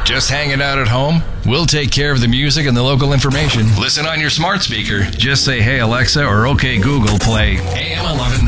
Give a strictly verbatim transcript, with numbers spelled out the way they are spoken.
Just hanging out at home? We'll take care of the music and the local information. Listen on your smart speaker. Just say, hey Alexa, or okay Google, play A M eleven